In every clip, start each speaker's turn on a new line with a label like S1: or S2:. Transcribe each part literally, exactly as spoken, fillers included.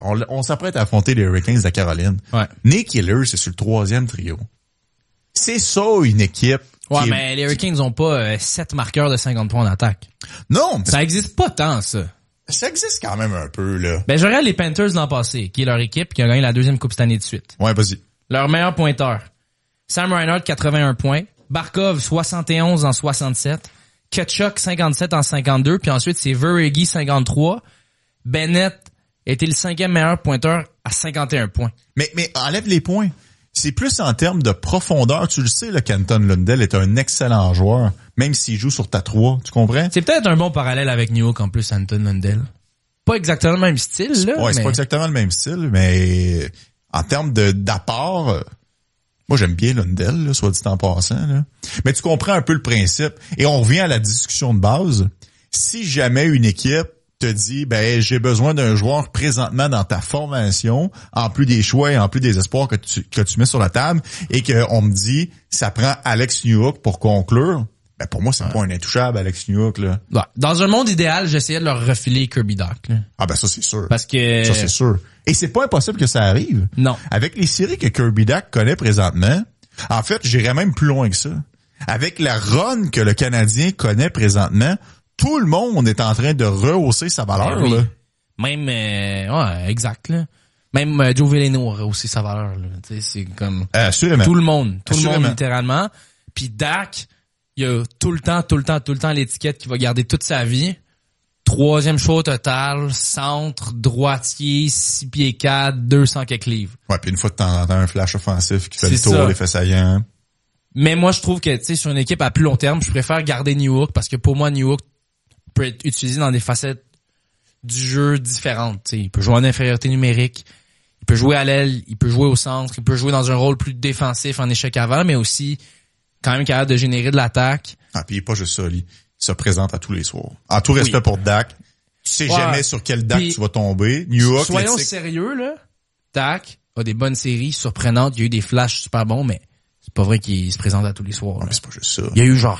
S1: on, on s'apprête à affronter les Hurricanes de la Caroline.
S2: Ouais.
S1: Nick Hiller, c'est sur le troisième trio. C'est ça, une équipe.
S2: Ouais,
S1: qui
S2: mais
S1: est,
S2: les Hurricanes ont pas euh, sept marqueurs de cinquante points en attaque.
S1: Non,
S2: Ça existe pas tant, ça.
S1: ça existe quand même un peu, là.
S2: Ben, je regarde les Panthers l'an passé, qui est leur équipe, qui a gagné la deuxième coupe cette année de suite.
S1: Ouais, vas-y.
S2: Leur meilleur pointeur. Sam Reinhart, quatre-vingt-un points. Barkov, soixante et onze en soixante-sept. Tkachuk, cinquante-sept en cinquante-deux. Puis ensuite, c'est Verhaeghe, cinquante-trois. Bennett était le cinquième meilleur pointeur à cinquante et un points.
S1: Mais, mais enlève les points. C'est plus en termes de profondeur. Tu le sais, le Canton Lundell est un excellent joueur, même s'il joue sur ta trois. Tu comprends?
S2: C'est peut-être un bon parallèle avec New York en plus, Anton Lundell. Pas exactement le même style, là.
S1: Ouais, c'est
S2: mais...
S1: pas exactement le même style, mais en termes de d'apport, moi j'aime bien Lundell, là, soit dit en passant. Là. Mais tu comprends un peu le principe. Et on revient à la discussion de base. Si jamais une équipe te dit, ben j'ai besoin d'un joueur présentement dans ta formation, en plus des choix et en plus des espoirs que tu que tu mets sur la table, et qu'on me dit, ça prend Alex Newhook pour conclure, ben pour moi c'est ouais. pas un intouchable, Alex Newhook, là.
S2: Ouais. Dans un monde idéal, j'essayais de leur refiler Kirby Dach. Là.
S1: Ah ben ça c'est sûr.
S2: Parce que
S1: ça c'est sûr. Et c'est pas impossible que ça arrive.
S2: Non.
S1: Avec les séries que Kirby Dach connaît présentement, en fait, j'irais même plus loin que ça. Avec la run que le Canadien connaît présentement, tout le monde est en train de rehausser sa valeur.
S2: Ben oui.
S1: Là.
S2: Même, euh, ouais, exact. Là. Même euh, Joe Veleno a rehaussé sa valeur. Là. Tu sais, c'est comme
S1: Assurément.
S2: tout le monde, tout
S1: Assurément.
S2: le monde littéralement. Puis Dak, il y a tout le temps, tout le temps, tout le temps l'étiquette qui va garder toute sa vie. Troisième choix au total, centre, droitier, six pieds quatre, deux cents quelques livres.
S1: Ouais, puis une fois de temps en temps, un flash offensif qui fait
S2: C'est
S1: le tour,
S2: ça.
S1: l'effet saillant.
S2: Mais moi, je trouve que, tu sais, sur une équipe à plus long terme, je préfère garder Newhook parce que pour moi, Newhook peut être utilisé dans des facettes du jeu différentes. Tu sais, il peut jouer en infériorité numérique, il peut jouer à l'aile, il peut jouer au centre, il peut jouer dans un rôle plus défensif en échec avant, mais aussi quand même capable de générer de l'attaque.
S1: Ah, puis il est pas juste ça, lui. Il se présente à tous les soirs. En tout respect
S2: Oui.
S1: pour Dak, tu sais
S2: Ouais.
S1: jamais sur quel Dak
S2: Puis,
S1: tu vas tomber. Newhook,
S2: soyons
S1: l'éthique-
S2: sérieux, là. Dak a des bonnes séries surprenantes, il y a eu des flashs super bons, mais c'est pas vrai qu'il se présente à tous les soirs.
S1: Ouais,
S2: là.
S1: mais c'est pas juste ça.
S2: Il y a eu genre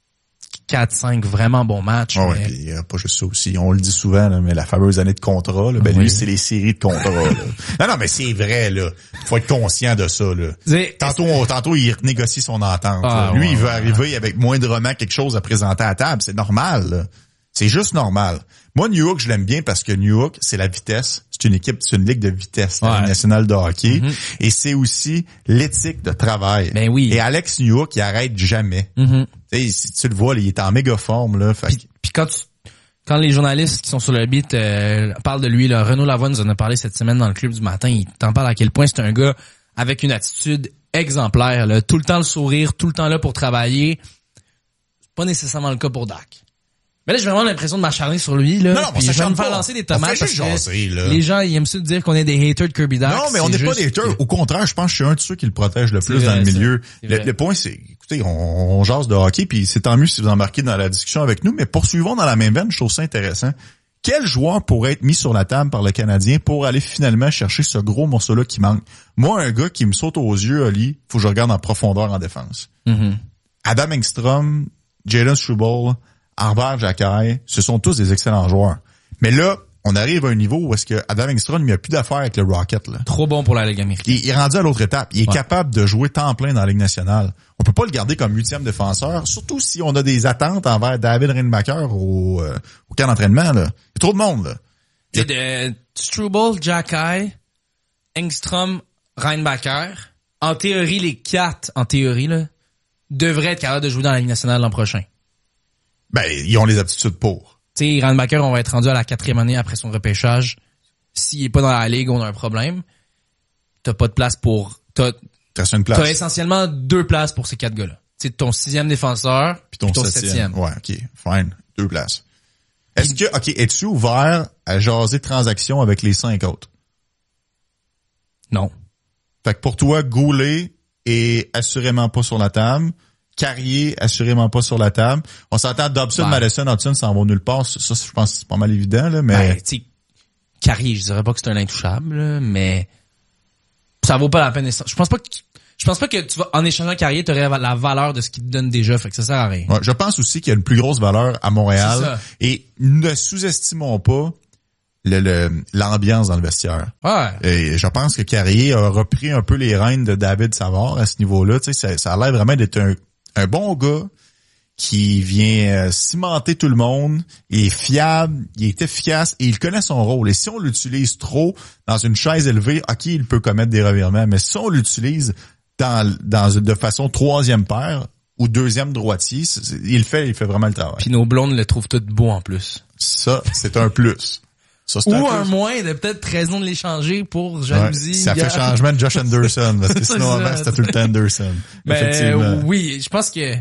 S2: quatre cinq vraiment bons matchs.
S1: Ah ouais,
S2: mais...
S1: puis il y a pas juste ça aussi. On le dit souvent, là, mais la fameuse année de contrat, là, ben
S2: Oui.
S1: lui, c'est les séries de contrats. Là. Non, non, mais c'est vrai, là. Faut être conscient de ça, là.
S2: C'est-
S1: Tantôt, on- tantôt, il négocie son entente.
S2: Ah,
S1: là. Lui,
S2: ouais,
S1: il veut
S2: ouais.
S1: arriver avec moindrement quelque chose à présenter à la table. C'est normal, là. C'est juste normal. Moi, Newhook, je l'aime bien parce que Newhook, c'est la vitesse. C'est une équipe, c'est une ligue de vitesse, la
S2: Ouais.
S1: Ligue nationale de hockey.
S2: Mm-hmm.
S1: Et c'est aussi l'éthique de travail.
S2: Ben oui.
S1: Et Alex Newhook, il arrête jamais.
S2: Mhm.
S1: Tu sais, si tu le vois, là, il est en méga forme, là. Fait que-
S2: Puis, puis quand tu, quand les journalistes qui sont sur le beat euh, parlent de lui, là, Renaud Lavoie nous en a parlé cette semaine dans le club du matin, il t'en parle à quel point c'est un gars avec une attitude exemplaire, là, tout le temps le sourire, tout le temps là pour travailler. C'est pas nécessairement le cas pour Dak. Mais là, j'ai vraiment l'impression de m'acharner sur lui, là.
S1: Non, non, on
S2: puis je vais
S1: s'acharne
S2: me faire
S1: pas.
S2: lancer des
S1: On
S2: tomates
S1: fait
S2: parce
S1: juste
S2: que
S1: jaser, là.
S2: les gens, ils aiment ça de dire qu'on est des haters de Kirby Dak.
S1: Non, mais on
S2: c'est
S1: n'est pas
S2: juste
S1: des haters.
S2: que-
S1: Au contraire, je pense que je suis un de ceux qui le protège le
S2: C'est
S1: plus
S2: vrai,
S1: dans le
S2: ça.
S1: milieu.
S2: C'est
S1: Le,
S2: vrai.
S1: le point, c'est, écoutez, on, on jase de hockey, puis c'est tant mieux si vous embarquez dans la discussion avec nous, mais poursuivons dans la même veine, je trouve ça intéressant. Quel joueur pourrait être mis sur la table par le Canadien pour aller finalement chercher ce gros morceau-là qui manque? Moi, un gars qui me saute aux yeux, Ali, faut que je regarde en profondeur en défense.
S2: Mhm.
S1: Adam Engstrom, Jalen Struble, Arber Xhekaj, ce sont tous des excellents joueurs. Mais là, on arrive à un niveau où est-ce que Adam Engstrom, il n'y a plus d'affaires avec le Rocket, là.
S2: Trop bon pour la Ligue américaine.
S1: Il, il est rendu à l'autre étape. Il est
S2: Ouais.
S1: capable de jouer temps plein dans la Ligue nationale. On peut pas le garder comme huitième défenseur, surtout si on a des attentes envers David Reinbacher au, euh, au camp d'entraînement, là. Il y a trop de monde, là.
S2: C'est de Struble, Xhekaj, Engstrom, Reinbacher. En théorie, les quatre, en théorie, là, devraient être capables de jouer dans la Ligue nationale l'an prochain.
S1: Ben, ils ont les aptitudes pour.
S2: Tu sais, Reinbacher, on va être rendu à la quatrième année après son repêchage. S'il est pas dans la Ligue, on a un problème. T'as pas de place pour... T'as,
S1: T'as une place.
S2: t'as essentiellement deux places pour ces quatre gars-là. Tu sais, ton sixième défenseur,
S1: Puis ton, septième.
S2: septième.
S1: Ouais, OK. Fine. Deux places. Est-ce que, OK, es-tu ouvert à jaser transactions avec les cinq autres?
S2: Non.
S1: Fait que pour toi, Goulet est assurément pas sur la table. Carrier, assurément pas sur la table. On s'entend Dobson,
S2: Ouais.
S1: Madison, Hudson s'en vont nulle part. Ça, ça, je pense que c'est pas mal évident, là, mais...
S2: Ben, tu sais, Carrier, je dirais pas que c'est un intouchable, là, mais ça vaut pas la peine. Je pense pas que tu, je pense pas que tu vas, en échangeant Carrier, t'aurais la valeur de ce qu'il te donne déjà, fait que ça sert à rien.
S1: Ouais, je pense aussi qu'il y a une plus grosse valeur à Montréal.
S2: C'est ça.
S1: Et ne sous-estimons pas le, le l'ambiance dans le vestiaire.
S2: Ouais.
S1: Et je pense que Carrier a repris un peu les rênes de David Savard à ce niveau-là. Tu sais, ça, ça a l'air vraiment d'être un, un bon gars qui vient euh, cimenter tout le monde. Il est fiable, il est efficace et il connaît son rôle. Et si on l'utilise trop dans une chaise élevée, ok, il peut commettre des revirements. Mais si on l'utilise dans, dans de façon troisième paire ou deuxième droitier, il fait, il fait vraiment le travail.
S2: Puis nos blondes le trouvent tout beau en plus.
S1: Ça, c'est un plus. Ça, c'est
S2: Ou
S1: un,
S2: un
S1: plus.
S2: moins de peut-être raison de l'échanger pour jalousie.
S1: Ouais, ça fait
S2: gars.
S1: changement de Josh Anderson, parce que sinon
S2: C'est ça.
S1: avant c'était tout le temps Anderson.
S2: Ben,
S1: Effectivement.
S2: oui, je pense que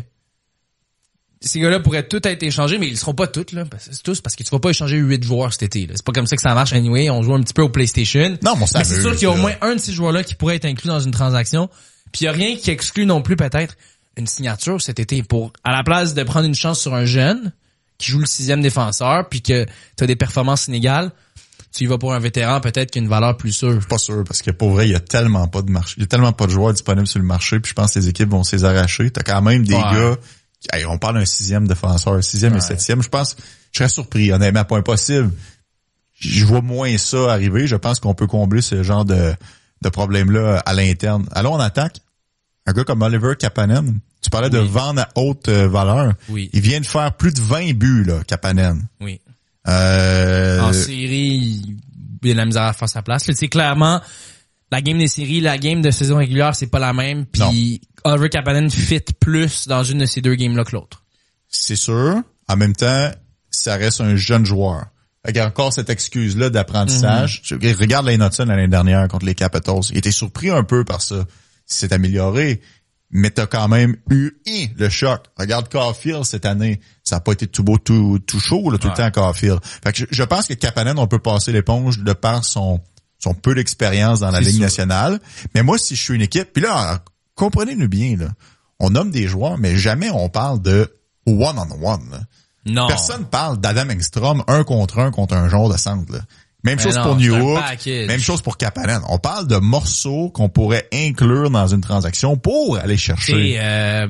S2: ces gars-là pourraient tous être échangés, mais ils seront pas tous, là. Parce, c'est tous parce que tu vas pas échanger huit joueurs cet été, là. C'est pas comme ça que ça marche anyway. On joue un petit peu au PlayStation.
S1: Non, mon
S2: mais c'est sûr qu'il y a au moins un de ces joueurs-là qui pourrait être inclus dans une transaction. Puis il y a rien qui exclut non plus peut-être une signature cet été pour, à la place de prendre une chance sur un jeune qui joue le sixième défenseur puis que t'as des performances inégales, tu y vas pour un vétéran peut-être qui a une valeur plus sûre.
S1: Je suis pas sûr, parce que pour vrai, il y a tellement pas de marché, il y a tellement pas de joueurs disponibles sur le marché, puis je pense que les équipes vont s'y arracher. T'as quand même des
S2: ouais.
S1: gars, qui, hey, on parle d'un sixième défenseur, un sixième ouais. et septième. Je pense, je serais surpris, honnêtement, pas impossible. Je vois moins ça arriver. Je pense qu'on peut combler ce genre de, de problème-là à l'interne. Allons en attaque. Un gars comme Oliver Kapanen. Tu parlais oui. de vendre à haute valeur.
S2: Oui.
S1: Il vient de faire plus de vingt buts, là, Kapanen.
S2: Oui.
S1: Euh...
S2: En série, il y a de la misère à faire sa place. C'est clairement, la game des séries, la game de saison régulière, c'est pas la même. Puis Oliver Kapanen fit plus dans une de ces deux games-là que l'autre.
S1: C'est sûr. En même temps, ça reste un jeune joueur. Il y a encore cette excuse-là d'apprentissage. Mm-hmm. Regarde Lane Hudson l'année dernière contre les Capitals. Il était surpris un peu par ça. C'est amélioré, mais t'as quand même eu hi, le choc. Regarde Caulfield cette année, ça a pas été tout beau, tout, tout chaud là, tout ouais. le temps à Caulfield. Fait que je, je pense que Kapanen, on peut passer l'éponge de par son son peu d'expérience dans la C'est Ligue sûr. nationale. Mais moi, si je suis une équipe, puis là, comprenez-nous bien, là, on nomme des joueurs, mais jamais on parle de one-on-one. Là.
S2: Non.
S1: Personne parle d'Adam Engstrom un contre un contre un joueur de centre. Là. Même
S2: mais
S1: chose
S2: non,
S1: pour Newhook, même chose pour Kapanen. On parle de morceaux qu'on pourrait inclure dans une transaction pour aller chercher.
S2: Et euh,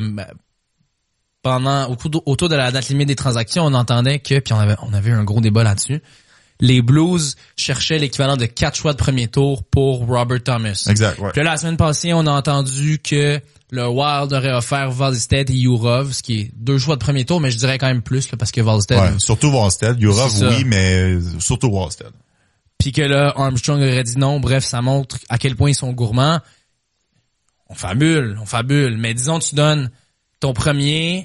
S2: pendant autour, autour de la date limite des transactions, on entendait que, puis on avait on avait eu un gros débat là-dessus, les Blues cherchaient l'équivalent de quatre choix de premier tour pour Robert Thomas.
S1: Exact. Ouais.
S2: Puis là, la semaine passée, on a entendu que le Wild aurait offert Wallstedt et Yurov, ce qui est deux choix de premier tour, mais je dirais quand même plus là, parce que Wallstedt.
S1: Ouais, surtout Wallstedt, Yurov oui, mais surtout Wallstedt.
S2: Puis que là, Armstrong aurait dit non. Bref, ça montre à quel point ils sont gourmands. On fabule, on fabule. Mais disons, tu donnes ton premier,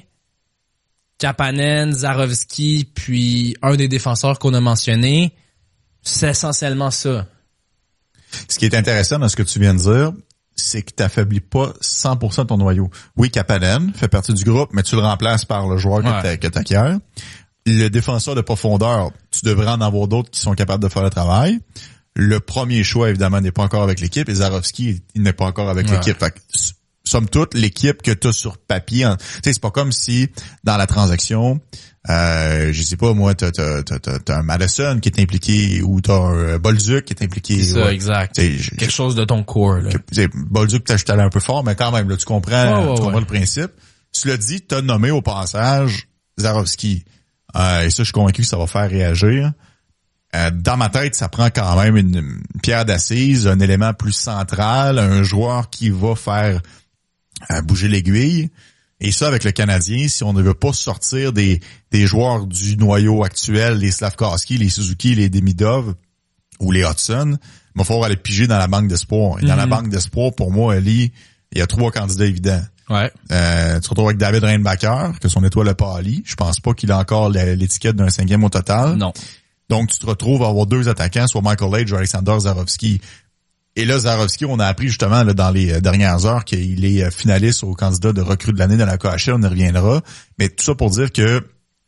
S2: Kapanen, Zarovski, puis un des défenseurs qu'on a mentionné. C'est essentiellement ça.
S1: Ce qui est intéressant dans ce que tu viens de dire, c'est que tu n'affaiblis pas cent pour cent ton noyau. Oui, Kapanen fait partie du groupe, mais tu le remplaces par le joueur ouais. que tu acquiers. Le défenseur de profondeur, tu devrais en avoir d'autres qui sont capables de faire le travail. Le premier choix, évidemment, n'est pas encore avec l'équipe. Et Zarovski, il n'est pas encore avec ouais. l'équipe. Fait que, somme toute, l'équipe que tu as sur papier, tu sais, c'est pas comme si, dans la transaction, euh, je sais pas, moi, t'as, t'as, t'as, t'as un Madison qui est impliqué ou t'as un Bolduc qui est impliqué.
S2: C'est ça,
S1: ouais.
S2: exact. Je, Quelque chose de ton corps, là.
S1: Bolduc, t'as jeté un peu fort, mais quand même, là, tu comprends,
S2: ouais, ouais,
S1: tu comprends
S2: ouais.
S1: le principe. Tu l'as dit, t'as nommé au passage Zarovski. Euh, et ça, je suis convaincu que ça va faire réagir. Euh, dans ma tête, ça prend quand même une, une pierre d'assise, un élément plus central, un joueur qui va faire euh, bouger l'aiguille. Et ça, avec le Canadien, si on ne veut pas sortir des, des joueurs du noyau actuel, les Slavkovski, les Suzuki, les Demidov ou les Hudson, il va falloir aller piger dans la banque d'espoir. Et dans mm-hmm. la banque d'espoir, pour moi, Ali, il y a trois candidats évidents.
S2: Ouais.
S1: Euh, tu te retrouves avec David Reinbacher, que son étoile n'a pas Ali. Je pense pas qu'il a encore l'étiquette d'un cinquième au total.
S2: Non.
S1: Donc, tu te retrouves à avoir deux attaquants, soit Michael Leitch ou Alexander Zarovski. Et là, Zarovski, on a appris justement là, dans les dernières heures qu'il est finaliste au candidat de recrue de l'année dans la K H L, on y reviendra. Mais tout ça pour dire que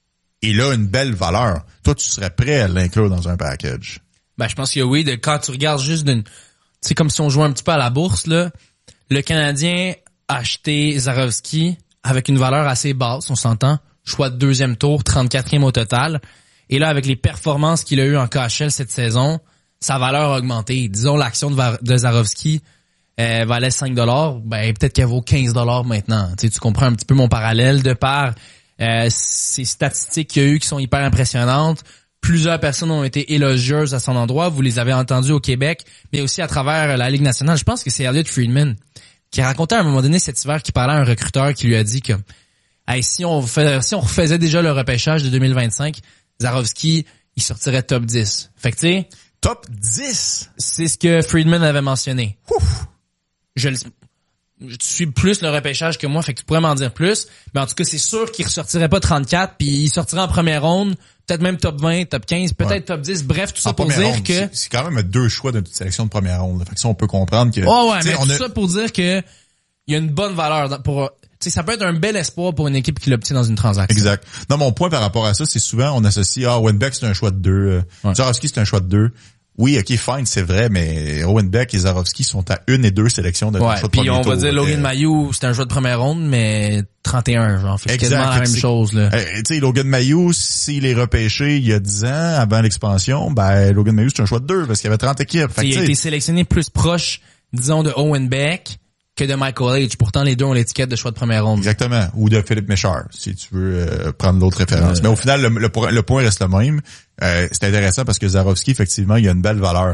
S1: il a une belle valeur. Toi, tu serais prêt à l'inclure dans un package?
S2: Ben, je pense que oui. De, quand tu regardes juste d'une... C'est comme si on jouait un petit peu à la bourse, là. Le Canadien acheter Zarovski avec une valeur assez basse, on s'entend, choix de deuxième tour, trente-quatrième au total. Et là, avec les performances qu'il a eues en K H L cette saison, sa valeur a augmenté. Disons, l'action de, Va- de Zarovski euh, valait cinq dollars, ben peut-être qu'elle vaut quinze dollars maintenant. Tu sais, tu comprends un petit peu mon parallèle de par euh, ces statistiques qu'il y a eu qui sont hyper impressionnantes, plusieurs personnes ont été élogieuses à son endroit. Vous les avez entendus au Québec, mais aussi à travers la Ligue nationale. Je pense que c'est Elliot Friedman qui racontait à un moment donné cet hiver qui parlait à un recruteur qui lui a dit que hey, si on fait, si on refaisait déjà le repêchage de deux mille vingt-cinq, Zarovski, il sortirait top dix. Fait que tu sais,
S1: top dix,
S2: c'est ce que Friedman avait mentionné.
S1: Ouf.
S2: Je le je suis plus le repêchage que moi, fait que tu pourrais m'en dire plus. Mais en tout cas, c'est sûr qu'il ressortirait pas trente-quatre, puis il sortirait en première ronde, peut-être même top vingt, top quinze, peut-être ouais. top dix. Bref, tout ça
S1: en
S2: pour dire
S1: ronde,
S2: que...
S1: C'est, c'est quand même deux choix d'une sélection de première ronde. Là. Fait que ça, on peut comprendre que...
S2: Oh ouais, mais
S1: on
S2: tout
S1: a...
S2: ça pour dire que il y a une bonne valeur pour... T'sais, ça peut être un bel espoir pour une équipe qui l'obtient dans une transaction.
S1: Exact. Non, mon point par rapport à ça, c'est souvent, on associe, ah, Owen Beck, c'est un choix de deux. Ouais. Zarovski, c'est un choix de deux. Oui, ok, fine, c'est vrai, mais Owen Beck et Zarovski sont à une et deux sélections de
S2: ouais,
S1: choix de premier
S2: tour. Puis on va
S1: tour,
S2: dire Logan
S1: euh...
S2: Mailloux, c'est un choix de première ronde, mais trente et un, genre. Fait
S1: exact,
S2: quasiment la même chose, là.
S1: Euh, tu sais, Logan Mailloux, s'il est repêché il y a dix ans, avant l'expansion, ben, Logan Mailloux, c'est un choix de deux, parce qu'il y avait trente équipes. Fait
S2: il a été sélectionné plus proche, disons, de Owen Beck que de Michael H. Pourtant, les deux ont l'étiquette de choix de première ronde.
S1: Exactement. Ou de Philippe Méchard, si tu veux euh, prendre l'autre référence. Euh... Mais au final, le, le, le point reste le même. Euh, c'est intéressant parce que Zarovski, effectivement, il a une belle valeur.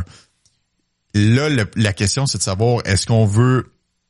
S1: Là, le, la question, c'est de savoir, est-ce qu'on veut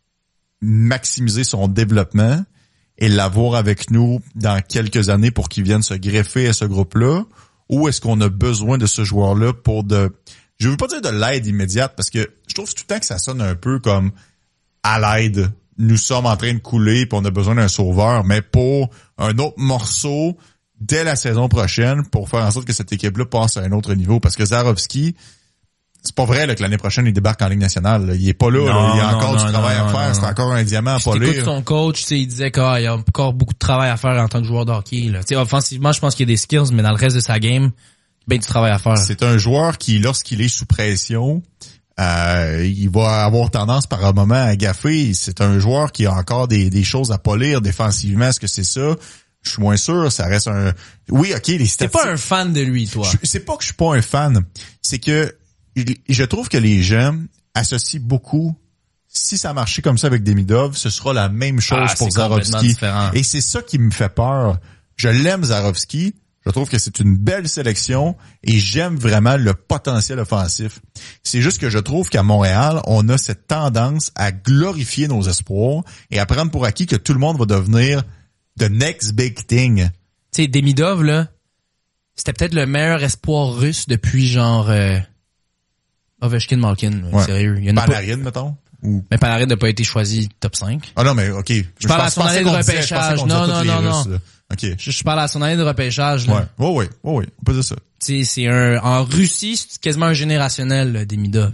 S1: maximiser son développement et l'avoir avec nous dans quelques années pour qu'il vienne se greffer à ce groupe-là, ou est-ce qu'on a besoin de ce joueur-là pour de... Je veux pas dire de l'aide immédiate, parce que je trouve tout le temps que ça sonne un peu comme à l'aide. Nous sommes en train de couler puis on a besoin d'un sauveur, mais pour un autre morceau dès la saison prochaine pour faire en sorte que cette équipe-là passe à un autre niveau. Parce que Zarovski, c'est pas vrai là, que l'année prochaine, il débarque en Ligue nationale. Là. Il est pas là,
S2: non,
S1: là. Il y a
S2: non,
S1: encore
S2: non,
S1: du travail
S2: non,
S1: à faire.
S2: non,
S1: c'est
S2: non.
S1: encore un diamant à
S2: Puis
S1: polir.
S2: t'écoutes ton coach, tu sais, il disait qu'il ah, y a encore beaucoup de travail à faire en tant que joueur de hockey. Là. Tu sais, offensivement, je pense qu'il y a des skills, mais dans le reste de sa game, ben du travail à faire.
S1: C'est un joueur qui, lorsqu'il est sous pression, euh, il va avoir tendance par un moment à gaffer. C'est un joueur qui a encore des, des choses à polir défensivement. Est-ce que c'est ça? Je suis moins sûr. Ça reste un... Oui, OK, les statistiques...
S2: T'es pas un fan de lui, toi?
S1: Je... C'est pas que je suis pas un fan. C'est que je trouve que les gens associent beaucoup... Si ça marchait comme ça avec Demidov, ce sera la même chose
S2: ah,
S1: pour Zarovski. Et c'est ça qui me fait peur. Je l'aime, Zarovski. Je trouve que c'est une belle sélection et j'aime vraiment le potentiel offensif. C'est juste que je trouve qu'à Montréal, on a cette tendance à glorifier nos espoirs et à prendre pour acquis que tout le monde va devenir the next big thing.
S2: Tu sais, Demidov, là, c'était peut-être le meilleur espoir russe depuis genre euh, Ovechkin Malkin.
S1: Ouais.
S2: Sérieux. Il y en a
S1: Panarin,
S2: pas...
S1: mettons. Ou...
S2: Mais Panarin n'a pas été choisi top cinq.
S1: Ah non, mais OK. Je,
S2: je parle à son année de repêchage. Non, non, non, non.
S1: OK.
S2: Je, je parle à son année de repêchage. Là.
S1: Ouais, ouais, ouais, ouais, ouais. On peut dire ça.
S2: Tu sais, c'est un, en Russie, c'est quasiment un générationnel, là, Demidov.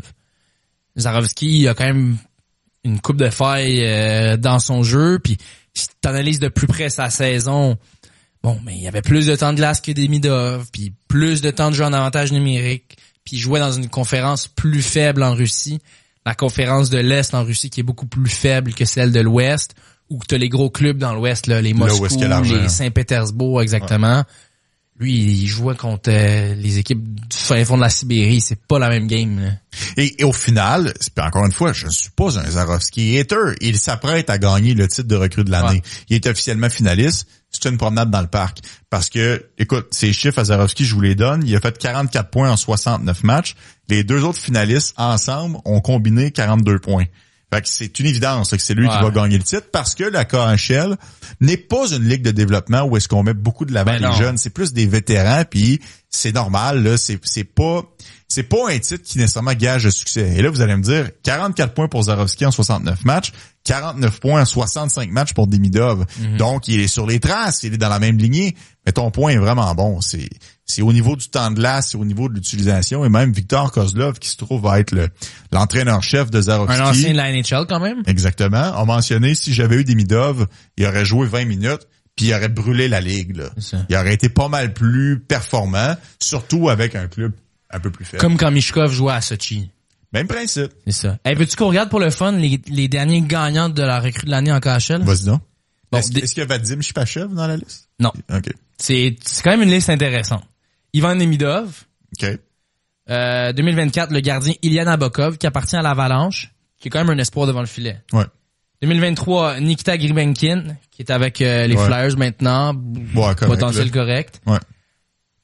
S2: Zarovski a quand même une coupe de failles euh, dans son jeu, puis si tu analyses de plus près sa saison, bon, mais il y avait plus de temps de glace que Demidov, puis plus de temps de jeu en avantage numérique, puis il jouait dans une conférence plus faible en Russie, la conférence de l'Est en Russie qui est beaucoup plus faible que celle de l'Ouest, où tu as les gros clubs dans l'Ouest, là, les Moscou, les Saint-Pétersbourg, exactement. Ouais. Lui, il jouait contre euh, les équipes du fin fond de la Sibérie. C'est pas la même game. Là.
S1: Et, et au final, encore une fois, je ne suis pas un Zarovski hater. Il s'apprête à gagner le titre de recrue de l'année. Ouais. Il est officiellement finaliste. C'est une promenade dans le parc. Parce que, écoute, ces chiffres à Zarovski, je vous les donne. Il a fait quarante-quatre points en soixante-neuf matchs. Les deux autres finalistes, ensemble, ont combiné quarante-deux points. Fait que c'est une évidence là, que c'est lui ouais. qui va gagner le titre parce que la K H L n'est pas une ligue de développement où est-ce qu'on met beaucoup de l'avant ben les non. jeunes, c'est plus des vétérans puis c'est normal là, c'est c'est pas c'est pas un titre qui nécessairement gage le succès. Et là vous allez me dire quarante-quatre points pour Zarovski en soixante-neuf matchs, quarante-neuf points en soixante-cinq matchs pour Demidov. Mm-hmm. Donc il est sur les traces, il est dans la même lignée, mais ton point est vraiment bon, c'est c'est au niveau du temps de glace, c'est au niveau de l'utilisation. Et même Victor Kozlov, qui se trouve à être le, l'entraîneur-chef de Zarovski.
S2: Un ancien de la N H L quand même.
S1: Exactement. A mentionné, si j'avais eu Demidov, il aurait joué vingt minutes, puis il aurait brûlé la ligue. Là. Il aurait été pas mal plus performant, surtout avec un club un peu plus faible.
S2: Comme quand Mishkov jouait à Sochi.
S1: Même principe.
S2: C'est ça. Hey, veux-tu qu'on regarde pour le fun les, les derniers gagnants de la recrue de l'année en K H L?
S1: Vas-y donc.
S2: Bon,
S1: est-ce, d- est-ce qu'il y a Vadim Shipachev dans la liste?
S2: Non.
S1: OK.
S2: C'est, c'est quand même une liste intéressante. Ivan Demidov.
S1: OK.
S2: Euh, deux mille vingt-quatre, le gardien Ilya Nabokov, qui appartient à l'Avalanche, qui est quand même un espoir devant le filet.
S1: Ouais.
S2: deux mille vingt-trois, Nikita Gribenkin, qui est avec euh, les ouais. Flyers maintenant.
S1: Ouais, correct,
S2: potentiel
S1: là.
S2: correct.
S1: Ouais.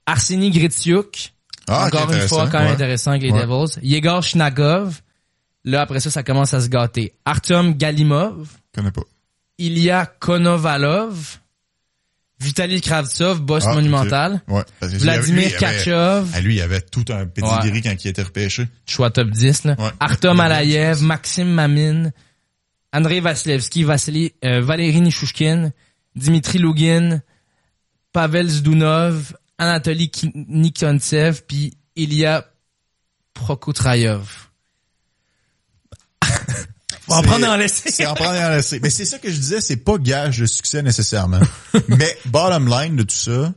S2: Arseny Gritsuk.
S1: Ah,
S2: Encore une fois, quand même
S1: ouais.
S2: intéressant avec les
S1: Ouais.
S2: Devils. Yegor Shnagov. Là, après ça, ça commence à se gâter. Artem Galimov.
S1: Je connais pas.
S2: Ilya Konovalov. Vitaly Kravtsov, boss
S1: Ah,
S2: monumental.
S1: okay. Ouais. Parce que
S2: Vladimir
S1: lui, il avait-
S2: Kachov.
S1: Ah, lui, il avait tout un pedigree
S2: Ouais.
S1: quand il était repêché.
S2: Choix top dix, là.
S1: Ouais.
S2: Artem
S1: Ouais.
S2: Alayev, Maxime Mamine, Andrei Vasilevski, Vassili, euh, Valérie Nishushkin, Dimitri Lougin, Pavel Zdunov, Anatoly Ki- Nikontsev, puis Ilya Prokotrayov. On va en
S1: C'est-
S2: prendre et en laisser.
S1: C'est en prendre et en laisser. Mais c'est ça que je disais, c'est pas gage de succès nécessairement. Mais bottom line de tout ça,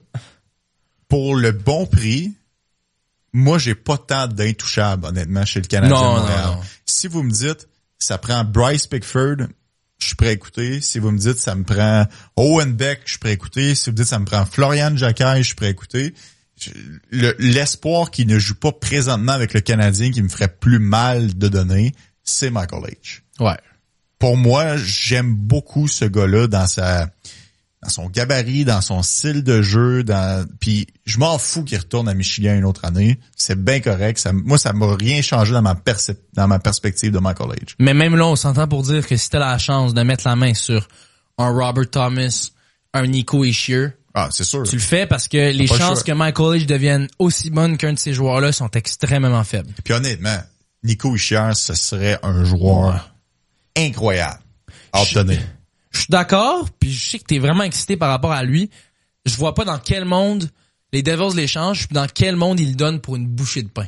S1: pour le bon prix, moi j'ai pas tant d'intouchables honnêtement chez le Canadien
S2: Non,
S1: de Montréal.
S2: non, non.
S1: Si vous me dites ça prend Bryce Pickford, je suis prêt à écouter. Si vous me dites ça me prend Owen Beck, je suis prêt à écouter. Si vous me dites ça me prend Florian Jacquet, je suis prêt à écouter. Je- le- l'espoir qui ne joue pas présentement avec le Canadien qui me ferait plus mal de donner, c'est Michael H.
S2: Ouais.
S1: Pour moi, j'aime beaucoup ce gars-là dans sa dans son gabarit, dans son style de jeu, dans puis je m'en fous qu'il retourne à Michigan une autre année, c'est bien correct, ça moi ça m'a rien changé dans ma percep- dans ma perspective de Michael H.
S2: Mais même là, on s'entend pour dire que si t'as la chance de mettre la main sur un Robert Thomas, un Nico Hischier,
S1: Ah, c'est sûr.
S2: tu le fais parce que les
S1: pas le
S2: chances
S1: choix.
S2: que Michael H devienne aussi bonne qu'un de ces joueurs-là sont extrêmement faibles.
S1: Puis honnêtement, Nico Hischier, ce serait un joueur incroyable à obtenir.
S2: Je suis d'accord, puis je sais que t'es vraiment excité par rapport à lui. Je vois pas dans quel monde les Devils l'échangent, puis dans quel monde ils le donnent pour une bouchée de pain.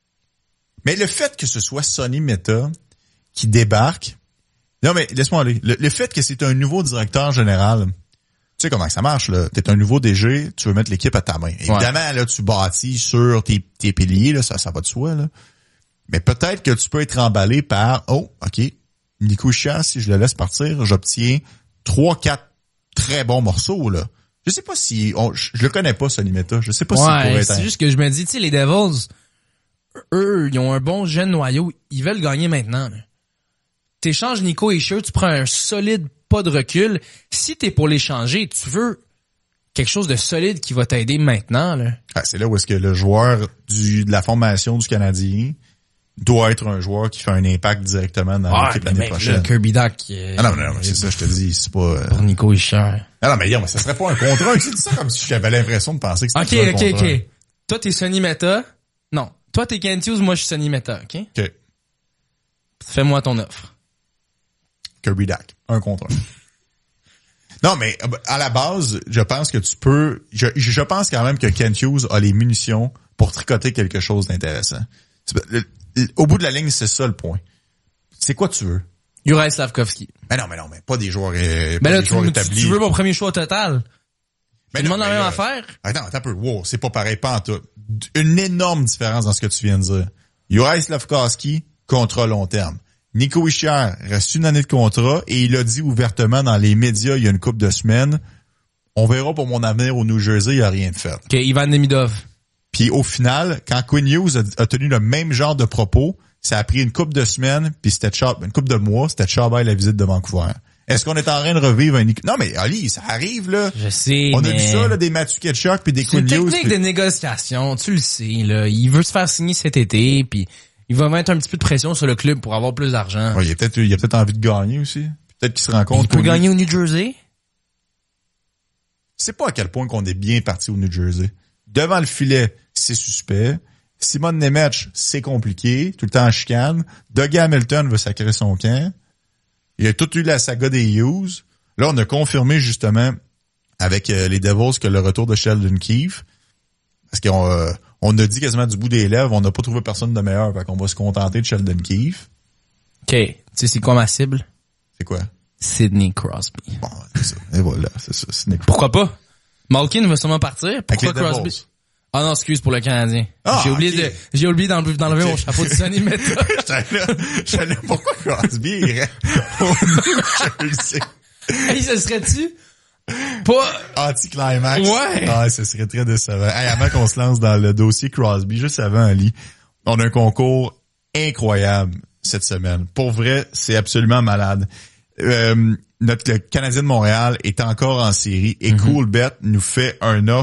S1: Mais le fait que ce soit Sonny Mehta qui débarque, non mais laisse-moi aller. Le, le fait que c'est un nouveau directeur général, tu sais comment ça marche là. T'es un nouveau D G, tu veux mettre l'équipe à ta main. Évidemment là, tu bâtis sur tes, tes piliers là, ça, ça va de soi là. Mais peut-être que tu peux être emballé par oh, ok, Nico Hischier, si je le laisse partir, j'obtiens trois, quatre très bons morceaux là. Je sais pas si on, je, je le connais pas Sonny Mehta. Je sais pas s'il pourrait
S2: Ouais,
S1: être.
S2: c'est
S1: un-
S2: juste que je me dis, tu sais, les Devils, eux, ils ont un bon jeune noyau, ils veulent gagner maintenant. Là. T'échanges Nico Hischier, tu prends un solide pas de recul. Si t'es pour l'échanger, tu veux quelque chose de solide qui va t'aider maintenant. Là.
S1: Ah, c'est là où est-ce que le joueur du, de la formation du Canadien doit être un joueur qui fait un impact directement dans l'équipe
S2: mais
S1: l'année
S2: mec,
S1: prochaine.
S2: là, Kirby Doc, euh,
S1: Ah non, non, non, c'est ça, je te dis, c'est pas... euh,
S2: pour Nico Hischier.
S1: Ah non, mais non, mais ça serait pas un contrat. Tu dis ça comme si j'avais l'impression de penser que
S2: Ok,
S1: c'était
S2: ok,
S1: un contrat.
S2: ok. Toi, t'es Sonny Mehta. Non. Toi, t'es Kent Hughes, moi, je suis Sonny Mehta, ok?
S1: OK.
S2: Fais-moi ton offre.
S1: Kirby Dack, un contre un. Non, mais euh, à la base, je pense que tu peux... Je, je pense quand même que Kent Hughes a les munitions pour tricoter quelque chose d'intéressant. C'est- le- le- Au bout de la ligne, c'est ça le point. C'est quoi tu veux?
S2: Juraj Slavkovski.
S1: Mais non, mais non, mais pas des joueurs, euh, pas
S2: Ben là,
S1: des
S2: tu,
S1: joueurs
S2: tu,
S1: établis.
S2: tu veux mon premier choix au total?
S1: Mais
S2: Tu demandes
S1: non,
S2: la
S1: mais
S2: même
S1: là-
S2: affaire?
S1: Attends, attends un peu. Wow, c'est pas pareil, pas en tout. Une énorme différence dans ce que tu viens de dire. Juraj Slavkovski, contrat long terme. Nico Hischier reste une année de contrat et il a dit ouvertement dans les médias il y a une couple de semaines, on verra pour mon avenir au New Jersey, il n'y a rien de fait.
S2: Ok, Ivan Demidov.
S1: Puis au final, quand Quinn Hughes a, a tenu le même genre de propos, ça a pris une couple de semaines, puis c'était Chab- une couple de mois, c'était Chabay la visite de Vancouver. Est-ce qu'on est en train de revivre un... Non, mais Ali, ça arrive, là.
S2: Je sais,
S1: On
S2: mais...
S1: a vu ça, là, des Matthew Ketchuk puis des
S2: C'est une
S1: Quinn Hughes.
S2: technique
S1: puis-
S2: de négociation, tu le sais, là. Il veut se faire signer cet été, puis il va mettre un petit peu de pression sur le club pour avoir plus d'argent.
S1: Ouais, il a peut-être, il a peut-être envie de gagner aussi. Peut-être qu'il se rend compte
S2: Il peut
S1: qu'au-
S2: gagner au New Jersey?
S1: C'est pas à quel point qu'on est bien parti au New Jersey. Devant le filet, c'est suspect. Simon Nemec, c'est compliqué, tout le temps en chicane. Doug Hamilton veut sacrer son camp. Il y a tout eu la saga des Hughes. Là, on a confirmé justement avec euh, les Devils que le retour de Sheldon Keefe, parce qu'on euh, on a dit quasiment du bout des lèvres, on n'a pas trouvé personne de meilleur, fait qu'on va se contenter de Sheldon Keefe.
S2: Ok. Tu sais, c'est quoi ma cible?
S1: C'est quoi?
S2: Sidney Crosby.
S1: Bon, c'est ça. Et voilà, c'est ça. C'est Nick-
S2: Pourquoi pas? Malkin va sûrement partir. Pourquoi
S1: Avec les
S2: Crosby?
S1: Devils.
S2: Ah non, excuse pour le Canadien.
S1: Ah,
S2: j'ai oublié
S1: ok.
S2: de, j'ai oublié d'enlever, d'enlever
S1: Ok.
S2: mon chapeau de Sonny Mehta.
S1: J'étais là, j'étais là, pourquoi Crosby irait au New Jersey?
S2: Hey, ce serait-tu? Pas,
S1: Anti-climax.
S2: Ouais.
S1: Ah, ce serait très décevant. Hey, avant qu'on se lance dans le dossier Crosby, juste avant, Ali, on a un concours incroyable cette semaine. Pour vrai, c'est absolument malade. Euh, notre le Canadien de Montréal est encore en série et
S2: Mm-hmm.
S1: Coolbet nous fait un offre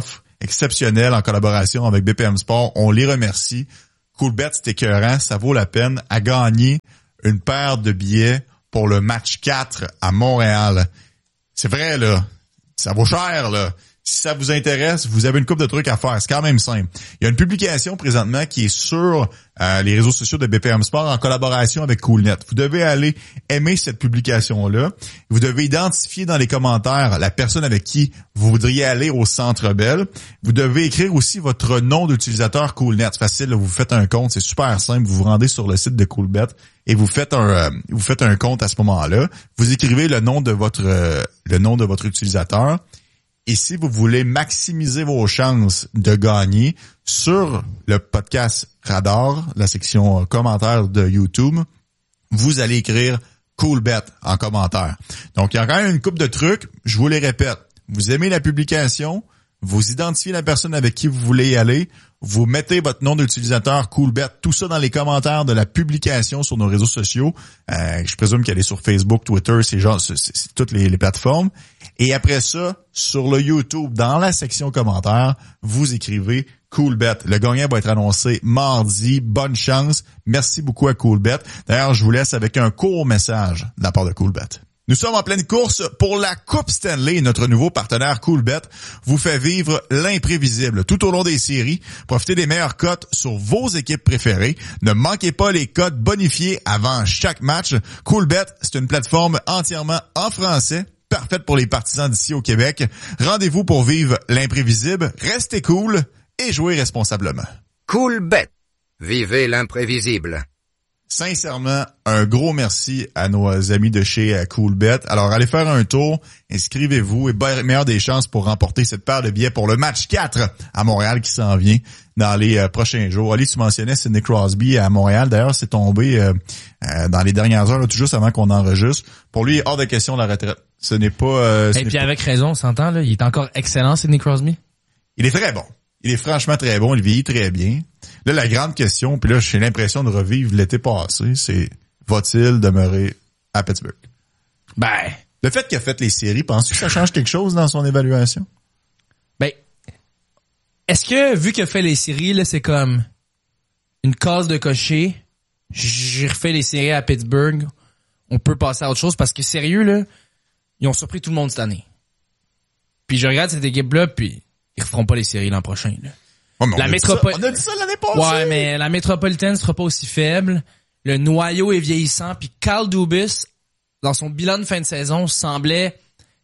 S1: exceptionnels en collaboration avec B P M Sport. On les remercie. Coolbet, c'est écœurant. Ça vaut la peine à gagner une paire de billets pour le match quatre à Montréal. C'est vrai, là. Ça vaut cher, là. Si ça vous intéresse, vous avez une couple de trucs à faire. C'est quand même simple. Il y a une publication présentement qui est sur euh, les réseaux sociaux de B P M Sport en collaboration avec Coolnet. Vous devez aller aimer cette publication-là. Vous devez identifier dans les commentaires la personne avec qui vous voudriez aller au Centre Bell. Vous devez écrire aussi votre nom d'utilisateur Coolnet. C'est facile, là, vous faites un compte, c'est super simple. Vous vous rendez sur le site de Coolbet et vous faites un euh, vous faites un compte à ce moment-là. Vous écrivez le nom de votre euh, le nom de votre utilisateur. Et si vous voulez maximiser vos chances de gagner sur le podcast Radar, la section commentaires de YouTube, vous allez écrire Coolbet en commentaire. Donc, il y a quand même une couple de trucs. Je vous les répète. Vous aimez la publication, vous identifiez la personne avec qui vous voulez y aller, vous mettez votre nom d'utilisateur Coolbet, tout ça dans les commentaires de la publication sur nos réseaux sociaux. Euh, je présume qu'elle est sur Facebook, Twitter, c'est genre, c'est, c'est, c'est toutes les, les plateformes. Et après ça, sur le YouTube, dans la section commentaires, vous écrivez Coolbet. Le gagnant va être annoncé mardi. Bonne chance. Merci beaucoup à Coolbet. D'ailleurs, je vous laisse avec un court message de la part de Coolbet. Nous sommes en pleine course pour la Coupe Stanley. Notre nouveau partenaire Coolbet vous fait vivre l'imprévisible tout au long des séries. Profitez des meilleures cotes sur vos équipes préférées. Ne manquez pas les cotes bonifiées avant chaque match. Coolbet, c'est une plateforme entièrement en français, parfaite pour les partisans d'ici au Québec. Rendez-vous pour vivre l'imprévisible. Restez cool et jouez responsablement.
S3: Coolbet. Vivez l'imprévisible.
S1: Sincèrement, un gros merci à nos amis de chez Coolbet. Alors, allez faire un tour, inscrivez-vous et meilleure des chances pour remporter cette paire de billets pour le match quatre à Montréal qui s'en vient dans les euh, prochains jours. Ali, tu mentionnais Sidney Crosby à Montréal. D'ailleurs, c'est tombé euh, euh, dans les dernières heures, là, tout juste avant qu'on enregistre. Pour lui, hors de question la retraite. Ce n'est pas... Euh, ce
S2: Et
S1: n'est
S2: puis
S1: pas...
S2: avec raison, on s'entend, là. Il est encore excellent, Sidney Crosby.
S1: Il est très bon. Il est franchement très bon. Il vieillit très bien. Là, la grande question, puis là, j'ai l'impression de revivre l'été passé, c'est va-t-il demeurer à Pittsburgh?
S2: Ben...
S1: Le fait qu'il a fait les séries, penses-tu que ça change quelque chose dans son évaluation?
S2: Ben... Est-ce que, vu qu'il a fait les séries, là, c'est comme une case de cocher, j'ai refait les séries à Pittsburgh, on peut passer à autre chose, parce que sérieux, là, ils ont surpris tout le monde cette année. Puis je regarde cette équipe-là, puis ils referont pas les séries l'an prochain, là.
S1: Oh, mais on,
S2: la
S1: a
S2: métropole...
S1: on a dit ça l'année passée.
S2: Ouais, mais la métropolitaine sera pas aussi faible. Le noyau est vieillissant. Puis Kyle Dubas, dans son bilan de fin de saison, semblait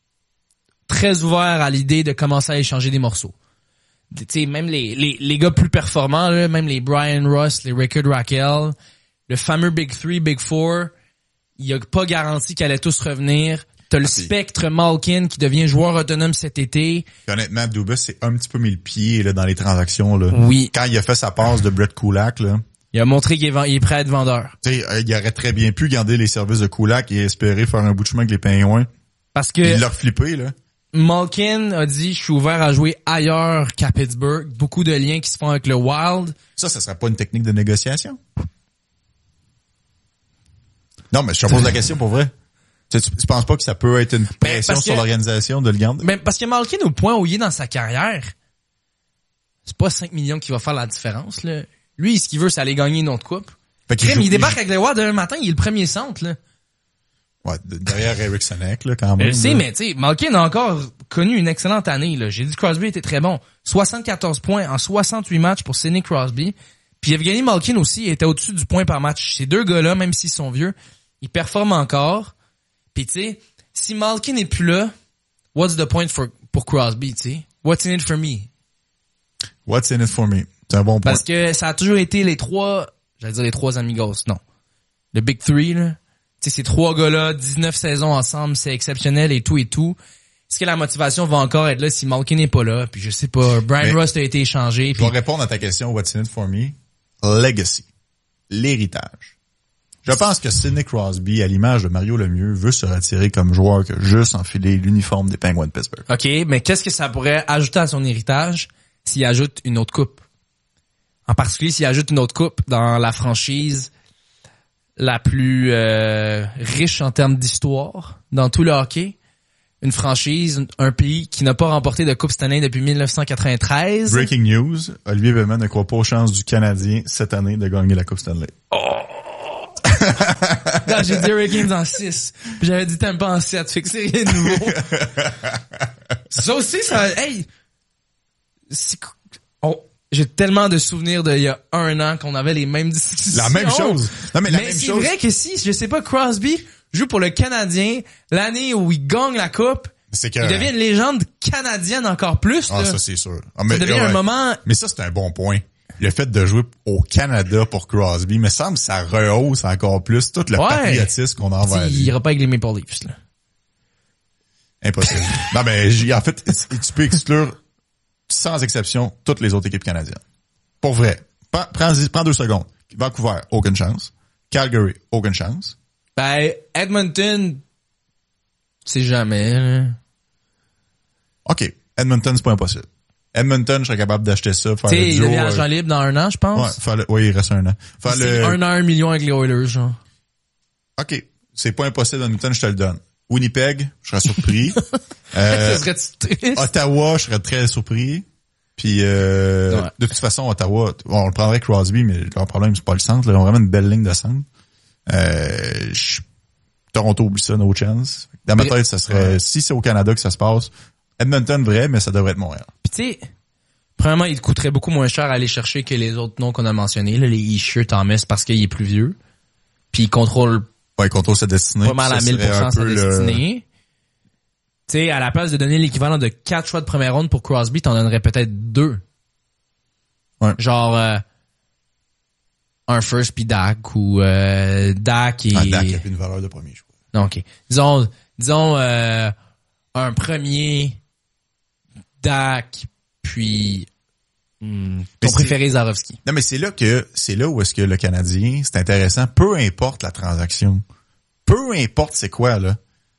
S2: très ouvert à l'idée de commencer à échanger des morceaux. Tu sais, même les, les, les gars plus performants, là, même les Brian Rust, les Rickard Rakell, le fameux Big Three, Big Four, il a pas garanti qu'elle allait tous revenir. T'as le ah, spectre Malkin qui devient joueur autonome cet été. Puis
S1: honnêtement, Dubas s'est un petit peu mis le pied là, dans les transactions. Là.
S2: Oui.
S1: Quand il a fait sa passe de Brett Kulak, là.
S2: Il a montré qu'il est, il est prêt à être vendeur.
S1: Tu sais, il aurait très bien pu garder les services de Kulak et espérer faire un bout de chemin avec les Pingouins.
S2: Parce que
S1: il l'a flippé, là.
S2: Malkin a dit, je suis ouvert à jouer ailleurs qu'à Pittsburgh. Beaucoup de liens qui se font avec le Wild.
S1: Ça, ça serait pas une technique de négociation? Non, mais je te pose la question pour vrai. Tu, tu, tu penses pas que ça peut être une pression sur que, l'organisation de le garder?
S2: Mais parce que Malkin, au point où il est dans sa carrière, c'est pas cinq millions qui va faire la différence, là. Lui, ce qu'il veut, c'est aller gagner une autre coupe. Fait qu'il Crème, joue, il débarque il... avec le Wild demain matin, il est le premier centre, là.
S1: Ouais, derrière Eric Senek, là, quand même.
S2: Je sais, mais tu sais, Malkin a encore connu une excellente année, là. J'ai dit que Crosby était très bon. soixante-quatorze points en soixante-huit matchs pour Sidney Crosby. Puis Evgeny Malkin aussi était au-dessus du point par match. Ces deux gars-là, même s'ils sont vieux, ils performent encore. Puis tu sais, si Malkin n'est plus là, what's the point for, pour Crosby, tu sais? What's in it for me?
S1: What's in it for me? C'est un bon point.
S2: Parce que ça a toujours été les trois, j'allais dire les trois amigos, non. Le Big Three, là. Tu sais, ces trois gars-là, dix-neuf saisons ensemble, c'est exceptionnel et tout et tout. Est-ce que la motivation va encore être là si Malkin n'est pas là? Puis je sais pas, Brian Mais Rust a été échangé.
S1: Je
S2: puis...
S1: vais répondre à ta question, what's in it for me? Legacy. L'héritage. Je pense que Sidney Crosby, à l'image de Mario Lemieux, veut se retirer comme joueur que juste enfiler l'uniforme des Penguins de Pittsburgh.
S2: OK, mais qu'est-ce que ça pourrait ajouter à son héritage s'il ajoute une autre coupe? En particulier s'il ajoute une autre coupe dans la franchise la plus euh, riche en termes d'histoire dans tout le hockey. une franchise, un pays qui n'a pas remporté de Coupe Stanley depuis dix-neuf cent quatre-vingt-treize.
S1: Breaking news, Olivier Beman ne croit pas aux chances du Canadien cette année de gagner la Coupe Stanley.
S2: Oh! Non, j'ai dit Hurricanes en six. Puis j'avais dit Tampa en sept. Fait que c'est rien de nouveau. Ça aussi, ça... Hey! C'est... On... J'ai tellement de souvenirs d'il y a un an qu'on avait les mêmes discussions.
S1: La même chose. Non, mais la
S2: mais
S1: même
S2: c'est
S1: chose.
S2: vrai que si, je sais pas, Crosby joue pour le Canadien l'année où il gagne la Coupe,
S1: C'est que,
S2: il devient une légende canadienne encore plus.
S1: Ah,
S2: là.
S1: ça, c'est sûr. Ah, mais,
S2: Ça devient
S1: ouais.
S2: un moment...
S1: Mais ça, c'est un bon point. Le fait de jouer au Canada pour Crosby, me semble que ça rehausse encore plus tout le
S2: Ouais.
S1: patriotisme qu'on a envers
S2: Il
S1: lui.
S2: ira pas avec les Maple Leafs, là.
S1: Impossible. Non, mais j'ai- en fait, tu peux exclure sans exception toutes les autres équipes canadiennes. Pour vrai. Prends, prends, prends deux secondes. Vancouver, aucune chance. Calgary, aucune chance.
S2: Ben, Edmonton, c'est jamais, là.
S1: OK. Edmonton, c'est pas impossible. Edmonton, je serais capable d'acheter ça. Faire
S2: Tu sais,
S1: le
S2: il
S1: duo,
S2: devient
S1: euh,
S2: agent libre dans un an, je
S1: Ouais,
S2: pense.
S1: faire le, oui, il reste un an. Faire
S2: C'est
S1: le,
S2: un an, un million avec les Oilers, genre.
S1: OK. C'est pas impossible, Edmonton, je te le donne. Winnipeg, je serais surpris. euh,
S2: Ça serait triste.
S1: Ottawa, je serais très surpris. Puis, euh,
S2: Ouais.
S1: de toute façon, Ottawa, on le prendrait Crosby, mais leur problème, c'est pas le centre. Là. Ils ont vraiment une belle ligne de centre. Euh, je- Toronto, oublie ça, no chance. Dans ma
S2: Mais-
S1: tête, ça serait,
S2: Ouais.
S1: si c'est au Canada que ça se passe, Edmonton, vrai, mais ça devrait être Montréal.
S2: Puis tu sais, premièrement, il te coûterait beaucoup moins cher à aller chercher que les autres noms qu'on a mentionnés, là, les Isher, Thomas, parce qu'il est plus vieux. Puis il contrôle
S1: Ouais, il contrôle sa destinée.
S2: pas mal
S1: puis
S2: à
S1: ça
S2: mille pour
S1: serait
S2: cent
S1: un
S2: sa
S1: peu le-
S2: destinée. Tu sais, à la place de donner l'équivalent de quatre choix de première ronde pour Crosby, t'en donnerais peut-être deux.
S1: Ouais.
S2: Genre, euh, un first puis Dak, ou euh, Dak et...
S1: Ah, Dak, il a plus une valeur de premier choix.
S2: Non, ok. Disons, disons euh, un premier Dak, puis hmm,
S1: Mais
S2: ton
S1: c'est-
S2: préféré Zarovski.
S1: Non, mais c'est là que, c'est là où est-ce que le Canadien, c'est intéressant, peu importe la transaction. Peu importe c'est quoi, là.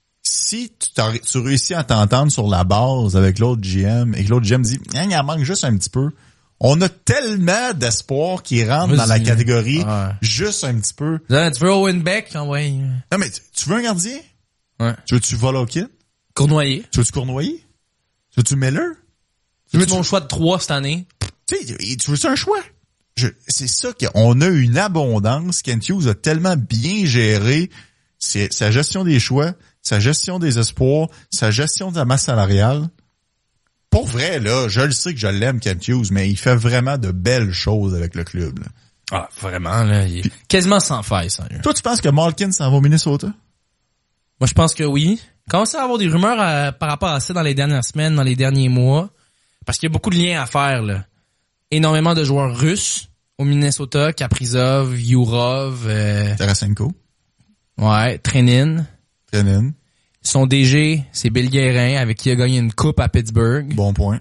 S1: Si tu, t'as- tu réussis à t'entendre sur la base avec l'autre G M et que l'autre G M dit, hein, il en manque juste un petit peu. On a tellement d'espoir qui rentre dans la
S2: Vas-y.
S1: catégorie
S2: Ouais.
S1: juste un petit peu.
S2: Là, tu veux Owen Beck? Ouais.
S1: Non, mais tu, tu veux un gardien?
S2: Ouais.
S1: Tu veux-tu Volokin?
S2: Cournoyer.
S1: Tu veux-tu Cournoyer? Tu veux-tu Miller? Tu
S2: C'est
S1: veux-tu,
S2: mon choix de trois cette année.
S1: tu sais, tu veux-tu un choix? Je, c'est ça qu'on a une abondance. Kent Hughes a tellement bien géré c'est, sa gestion des choix, sa gestion des espoirs, sa gestion de la masse salariale. Pour vrai, là, je le sais que je l'aime, Kent Hughes, mais il fait vraiment de belles choses avec le club, là.
S2: Ah, vraiment, là. Il est quasiment sans faille, sérieux.
S1: Toi, tu penses que Malkin s'en va au Minnesota?
S2: Moi, je pense que oui. Commence à avoir des rumeurs euh, par rapport à ça dans les dernières semaines, dans les derniers mois. Parce qu'il y a beaucoup de liens à faire, là. Énormément de joueurs russes au Minnesota, Kaprizov, Yurov, euh,
S1: Tarasenko,
S2: ouais, Trenin.
S1: Trenin,
S2: Son D G, c'est Bill Guérin, avec qui il a gagné une coupe à Pittsburgh.
S1: bon point.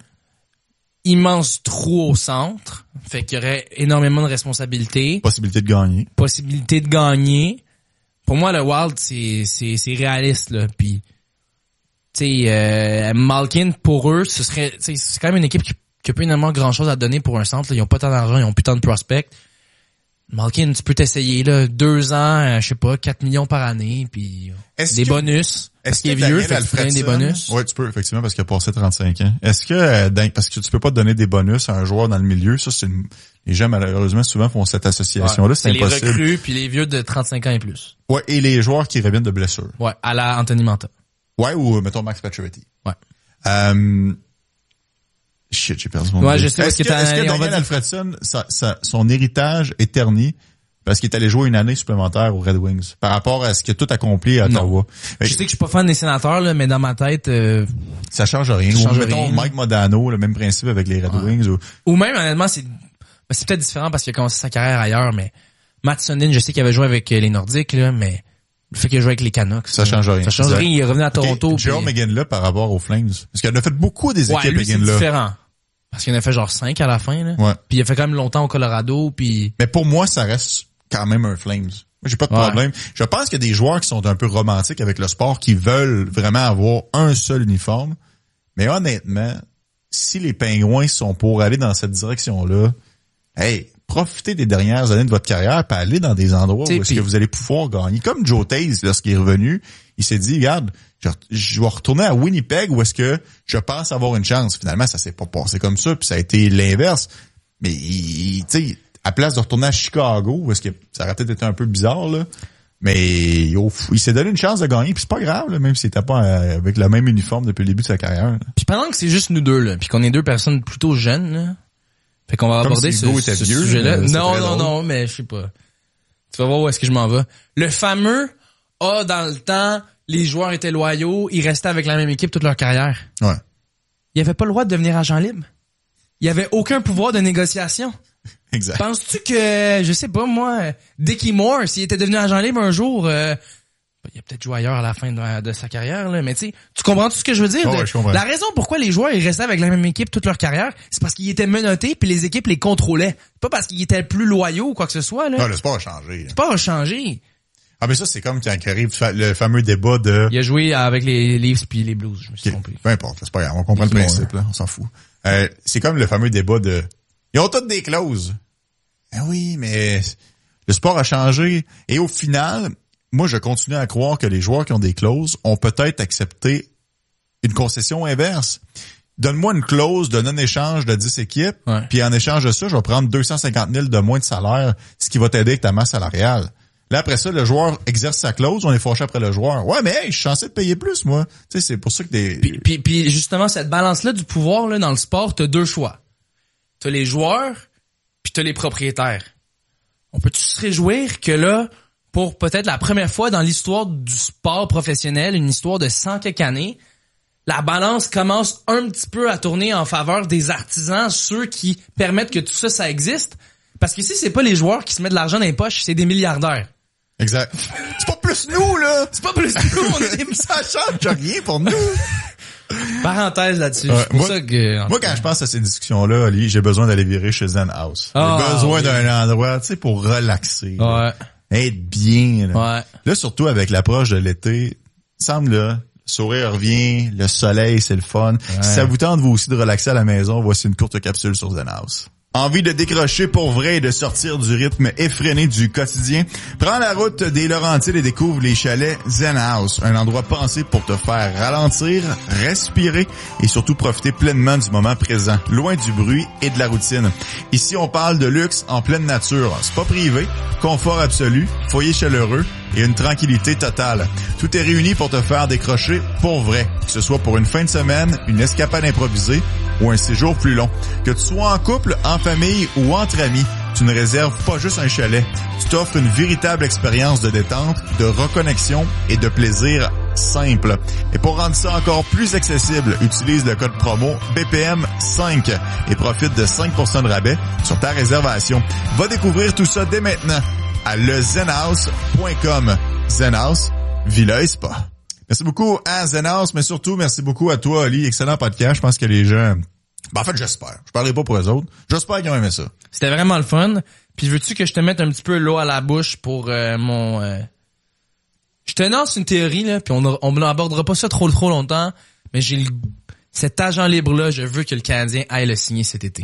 S2: Immense trou au centre. Fait qu'il y aurait énormément de responsabilités.
S1: Possibilité de gagner.
S2: Possibilité de gagner. Pour moi, le Wild, c'est, c'est, c'est réaliste, là. Puis, tu sais, euh, Malkin, pour eux, ce serait, tu sais, c'est quand même une équipe qui, qui a pas énormément grand chose à donner pour un centre, là. Ils ont pas tant d'argent, ils ont plus tant de prospects. Malkin, tu peux t'essayer, là, deux ans, euh, je sais pas, quatre millions par année, puis
S1: Est-ce
S2: des
S1: que-
S2: bonus. Parce
S1: Est-ce
S2: qu'il est
S1: que
S2: vieux,
S1: Daniel
S2: fait que tu peux donner des
S1: Alfredson-
S2: bonus.
S1: Ouais, tu peux, effectivement, parce qu'il a passé trente-cinq ans. Est-ce que, euh, dans- parce que tu peux pas donner des bonus à un joueur dans le milieu, ça, c'est une, les gens, malheureusement, souvent font cette association-là,
S2: Ouais.
S1: c'est
S2: les
S1: impossible.
S2: recrues, puis les vieux de trente-cinq ans et plus.
S1: Ouais, et les joueurs qui reviennent de blessures.
S2: Ouais, à la Anthony Manta.
S1: Ouais, ou, euh, mettons, Max Pacioretty.
S2: Ouais.
S1: Euh, shit, j'ai perdu mon
S2: Ouais,
S1: idée.
S2: je sais où
S1: Est-ce
S2: est-ce
S1: que,
S2: que t'as-
S1: est-ce que
S2: on va
S1: Daniel
S2: dire-
S1: Alfredson, sa- sa- son héritage est terni parce qu'il est allé jouer une année supplémentaire aux Red Wings par rapport à ce qu'il a tout accompli à
S2: Non.
S1: Ottawa? Fait
S2: Je
S1: que
S2: sais que je suis pas fan des sénateurs, là, mais dans ma tête, euh,
S1: ça change rien.
S2: Ça
S1: Ou
S2: change
S1: mettons
S2: rien.
S1: Mike Modano, le même principe avec les Red Wings. Ou,
S2: ou même, honnêtement, c'est, ben, c'est peut-être différent parce qu'il a commencé sa carrière ailleurs, mais Matt Sundin, je sais qu'il avait joué avec euh, les Nordiques, là, mais le fait qu'il a joué avec les Canucks.
S1: Ça
S2: là,
S1: change rien.
S2: Ça change
S1: Exact.
S2: rien. Il est revenu à Toronto.
S1: Okay, Joe
S2: puis-
S1: McGinn là par rapport aux Flames. Parce qu'il en a fait beaucoup des
S2: ouais,
S1: équipes
S2: lui, c'est
S1: McGinn là.
S2: différent. Parce qu'il en a fait genre cinq à la fin, là.
S1: Ouais.
S2: Puis il a fait quand même longtemps au Colorado, puis
S1: Mais pour moi, ça reste quand même un Flames. Moi, j'ai pas de
S2: Ouais.
S1: problème. Je pense qu'il y a des joueurs qui sont un peu romantiques avec le sport, qui veulent vraiment avoir un seul uniforme. Mais honnêtement, si les Pingouins sont pour aller dans cette direction-là, hey, profitez des dernières années de votre carrière puis aller dans des endroits
S2: T'sais,
S1: où est-ce
S2: pis...
S1: que vous allez pouvoir gagner. Comme Joe Taze, lorsqu'il est revenu, il s'est dit, regarde, je, je vais retourner à Winnipeg où est-ce que je pense avoir une chance. Finalement, ça s'est pas passé comme ça, puis ça a été l'inverse. Mais, tu sais, à place de retourner à Chicago, où est-ce que ça aurait peut-être été un peu bizarre, là, mais oh, il s'est donné une chance de gagner, puis c'est pas grave, là, même s'il était pas avec le même uniforme depuis le début de sa carrière. Là.
S2: Puis pendant que c'est juste nous deux, là, puis qu'on est deux personnes plutôt jeunes, là, fait qu'on va
S1: Comme
S2: aborder
S1: si
S2: ce,
S1: était
S2: ce
S1: vieux,
S2: sujet-là.
S1: euh,
S2: Non, non,
S1: drôle.
S2: non, mais je sais pas. Tu vas voir où est-ce que je m'en vais. Le fameux, ah, dans le temps, les joueurs étaient loyaux, ils restaient avec la même équipe toute leur carrière.
S1: Ouais.
S2: Il avait pas le droit de devenir agent libre. Il avait aucun pouvoir de négociation.
S1: Exact.
S2: Penses-tu que, je sais pas moi, Dickie Moore, s'il était devenu agent libre un jour, euh, il a peut-être joué ailleurs à la fin de, de sa carrière, là, mais tu sais, tu comprends tout ce que je veux dire?
S1: Oh, ouais, je comprends.
S2: La raison pourquoi les joueurs ils restaient avec la même équipe toute leur carrière, c'est parce qu'ils étaient menottés puis les équipes les contrôlaient. Pas parce qu'ils étaient plus loyaux ou quoi que ce soit, là.
S1: Non, le sport a changé.
S2: C'est pas changé.
S1: Ah, mais ça, c'est comme quand arrive le fameux débat de...
S2: Il a joué avec les Leafs puis les Blues, je me suis
S1: Okay.
S2: trompé.
S1: Peu importe, c'est pas grave, on comprend le principe, là, on s'en fout. Euh, c'est comme le fameux débat de... Ils ont toutes des clauses. Ben oui, mais le sport a changé. Et au final, moi, je continue à croire que les joueurs qui ont des clauses ont peut-être accepté une concession inverse. Donne-moi une clause de non-échange de dix équipes,
S2: Ouais.
S1: puis en échange de ça, je vais prendre deux cent cinquante mille de moins de salaire, ce qui va t'aider avec ta masse salariale. Là, après ça, le joueur exerce sa clause, on est fâché après le joueur. Ouais, mais hey, je suis censé te payer plus, moi. Tu sais, c'est pour ça que des...
S2: Puis, puis, puis justement, cette balance-là du pouvoir là dans le sport, t'as deux choix. T'as les joueurs, puis t'as les propriétaires. On peut-tu se réjouir que là, pour peut-être la première fois dans l'histoire du sport professionnel, une histoire de cent quelques années, la balance commence un petit peu à tourner en faveur des artisans, ceux qui permettent que tout ça, ça existe. Parce qu'ici, c'est pas les joueurs qui se mettent de l'argent dans les poches, c'est des milliardaires.
S1: Exact. C'est pas plus nous, là!
S2: C'est pas plus nous, on est des...
S1: Ça change rien pour nous!
S2: Parenthèse là-dessus.
S1: Ouais,
S2: c'est pour
S1: moi-
S2: ça que...
S1: Moi, quand je pense à ces discussions-là, Ali, j'ai besoin d'aller virer chez Zen House.
S2: Ah,
S1: j'ai besoin
S2: oui.
S1: d'un endroit, tu sais, pour relaxer. là.
S2: Ouais.
S1: Être bien, là.
S2: Ouais.
S1: Là, surtout avec l'approche de l'été, il semble, là, le sourire revient, le soleil, c'est le fun. Si ça vous tente, vous aussi, de relaxer à la maison, voici une courte capsule sur Zen House. Envie de décrocher pour vrai et de sortir du rythme effréné du quotidien? Prends la route des Laurentides et découvre les chalets Zen House, un endroit pensé pour te faire ralentir, respirer et surtout profiter pleinement du moment présent, loin du bruit et de la routine. Ici, on parle de luxe en pleine nature. C'est pas privé, confort absolu, foyer chaleureux et une tranquillité totale. Tout est réuni pour te faire décrocher pour vrai, que ce soit pour une fin de semaine, une escapade improvisée ou un séjour plus long. Que tu sois en couple, en famille ou entre amis, tu ne réserves pas juste un chalet. Tu t'offres une véritable expérience de détente, de reconnexion et de plaisir simple. Et pour rendre ça encore plus accessible, utilise le code promo B P M cinq et profite de cinq pour cent de rabais sur ta réservation. Va découvrir tout ça dès maintenant à le zen house point com. Zen House, Villa et Spa. Merci beaucoup à Zen House, mais surtout, merci beaucoup à toi, Ali. Excellent podcast. Je pense que les gens... Ben, en fait, j'espère. Je parlerai pas pour eux autres. J'espère qu'ils ont aimé ça.
S2: C'était vraiment le fun. Puis veux-tu que je te mette un petit peu l'eau à la bouche pour euh, mon... Euh... Je te lance une théorie, là, puis on on n'abordera pas ça trop trop longtemps, mais j'ai le... cet agent libre-là, je veux que le Canadien aille le signer cet été.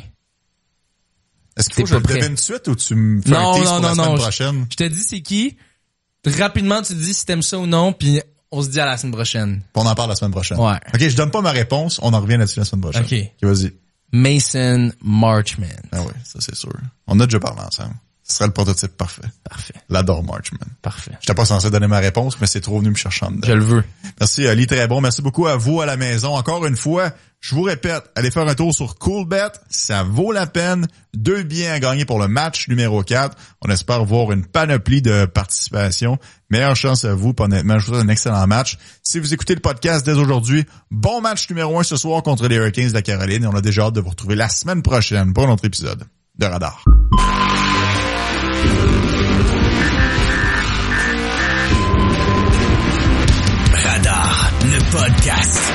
S1: Est-ce qu'il faut
S2: T'es
S1: que je
S2: pas
S1: le
S2: prêt.
S1: devine tout de suite ou tu me fais
S2: Non,
S1: un tease
S2: non,
S1: pour la
S2: non,
S1: semaine
S2: non.
S1: prochaine?
S2: Je te dis c'est qui. Rapidement, tu te dis si t'aimes ça ou non, puis on se dit à la semaine prochaine.
S1: On en parle la semaine prochaine.
S2: Ouais.
S1: OK, je donne pas ma réponse. On en revient là-dessus la semaine prochaine.
S2: OK.
S1: OK, vas-y.
S2: Mason Marchman.
S1: Ah oui, ça c'est sûr. On a déjà parlé ensemble. Ce serait le prototype parfait.
S2: Parfait.
S1: L'adore Marchman.
S2: Parfait.
S1: J'étais pas censé donner ma réponse, mais c'est trop venu me chercher en dedans.
S2: Je le veux.
S1: Merci Ali, très bon. Merci beaucoup à vous à la maison. Encore une fois, je vous répète, allez faire un tour sur Coolbet. Ça vaut la peine. Deux billets à gagner pour le match numéro quatre. On espère voir une panoplie de participation. Meilleure chance à vous. Puis honnêtement, je vous souhaite un excellent match. Si vous écoutez le podcast dès aujourd'hui, bon match numéro un ce soir contre les Hurricanes de la Caroline. Et on a déjà hâte de vous retrouver la semaine prochaine pour un autre épisode de Radar.